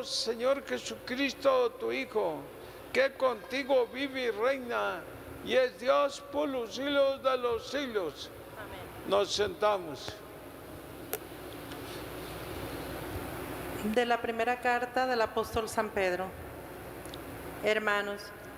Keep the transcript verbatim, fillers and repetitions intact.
Dios, Señor Jesucristo, tu Hijo, que contigo vive y reina, y es Dios por los siglos de los siglos. Amén. Nos sentamos. De la primera carta del apóstol San Pedro. Hermanos,